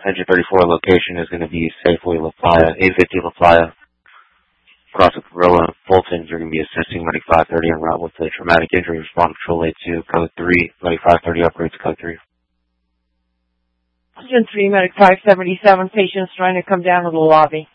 Engine 34 location is going to be Safeway La Playa, 850 La Playa. Across the Gorilla Fulton, you're going to be assisting Medic 530 en route with the traumatic injury. Respond Control 82, Code 3. Medic 530 operates Code 3. Engine 3, Medic 577, patients trying to come down to the lobby.